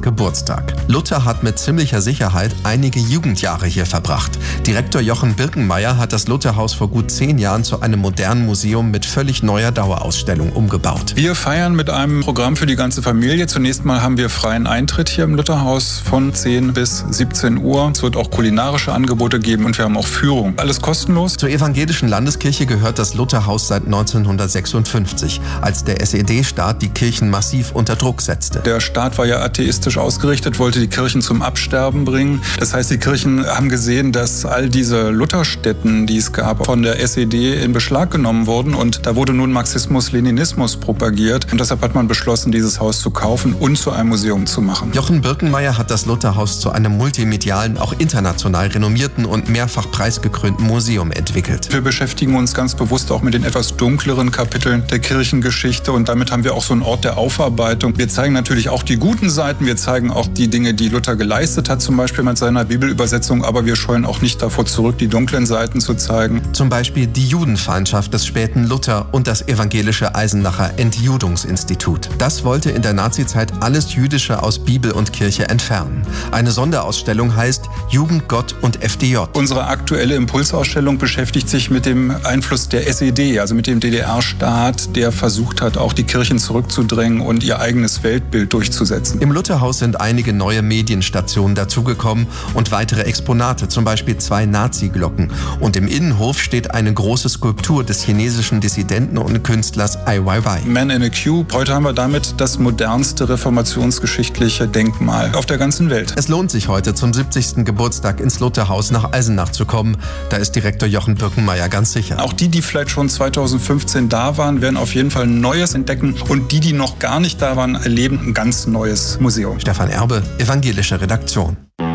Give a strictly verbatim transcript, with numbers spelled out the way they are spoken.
Geburtstag. Luther hat mit ziemlicher Sicherheit einige Jugendjahre hier verbracht. Direktor Jochen Birkenmeier hat das Lutherhaus vor gut zehn Jahren zu einem modernen Museum mit völlig neuer Dauerausstellung umgebaut. Wir feiern mit einem Programm für die ganze Familie. Zunächst mal haben wir freien Eintritt hier im Lutherhaus von zehn bis siebzehn Uhr. Es wird auch kulinarische Angebote geben und wir haben auch Führung. Alles kostenlos. Zur evangelischen Landeskirche gehört das Lutherhaus seit neunzehnhundertsechsundfünfzig, als der S E D-Staat die Kirchen massiv unter Druck setzte. Der Staat war ja atheistisch ausgerichtet, wollte die Kirchen zum Absterben bringen. Das heißt, die Kirchen haben gesehen, dass all diese Lutherstätten, die es gab, von der S E D in Beschlag genommen wurden und da wurde nun Marxismus-Leninismus propagiert und deshalb hat man beschlossen, dieses Haus zu kaufen und zu einem Museum zu machen. Jochen Birkenmeier hat das Lutherhaus zu einem multimedialen, auch international renommierten und mehrfach preisgekrönten Museum entwickelt. Wir beschäftigen uns ganz bewusst auch mit den etwas dunkleren Kapiteln der Kirchengeschichte und damit haben wir auch so einen Ort der Aufarbeitung. Wir zeigen natürlich auch die guten Seiten, wir zeigen auch die Dinge, die Luther geleistet hat, zum Beispiel mit seiner Bibelübersetzung, aber wir scheuen auch nicht davor zurück, die dunklen Seiten zu zeigen. Zum Beispiel die Judenfeindschaft des späten Luther und das evangelische Eisenacher Entjudungsinstitut. Das wollte in der Nazizeit alles Jüdische aus Bibel und Kirche entfernen. Eine Sonderausstellung heißt Jugend, Gott und F D J. Unsere aktuelle Impulsausstellung beschäftigt sich mit dem Einfluss der S E D, also mit dem D D R-Staat, der versucht hat, auch die Kirchen zurückzudrängen und ihr eigenes Weltbild durchzusetzen. Im Lutherhaus sind einige neue Medienstationen dazugekommen und weitere Exponate, zum Beispiel zwei Nazi-Glocken. Und im Innenhof steht eine große Skulptur des chinesischen Dissidenten und Künstlers Ai Weiwei. Man in a Cube. Heute haben wir damit das modernste reformationsgeschichtliche Denkmal auf der ganzen Welt. Es lohnt sich heute zum siebzigsten Geburtstag ins Lutherhaus nach Eisenach zu kommen. Da ist Direktor Jochen Birkenmeier ganz sicher. Auch die, die vielleicht schon zweitausendfünfzehn da waren, werden auf jeden Fall ein Neues entdecken. Und die, die noch gar nicht da waren, erleben ein ganz neues Museum. Stefan Erbe, Evangelische Redaktion.